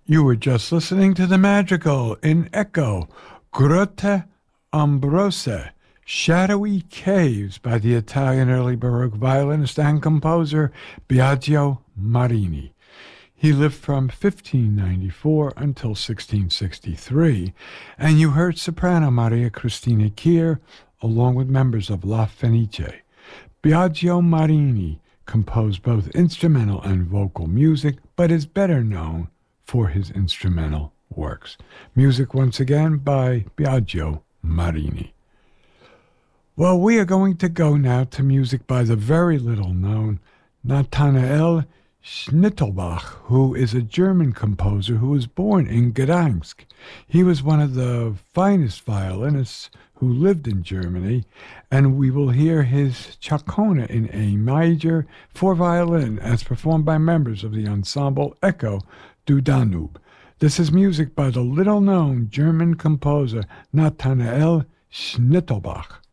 You were just listening to the magical in echo, Grotte Ambrose, Shadowy Caves by the Italian early Baroque violinist and composer Biagio Marini. He lived from 1594 until 1663, and you heard soprano Maria Cristina Kier along with members of La Fenice. Biagio Marini composed both instrumental and vocal music, but is better known for his instrumental works. Music once again by Biagio Marini. Well, we are going to go now to music by the very little known Nathanael Schnittelbach, who is a German composer who was born in Gdansk. He was one of the finest violinists who lived in Germany, and we will hear his Chaconne in A major for violin as performed by members of the ensemble Echo du Danube. This is music by the little-known German composer Nathanael Schnittelbach.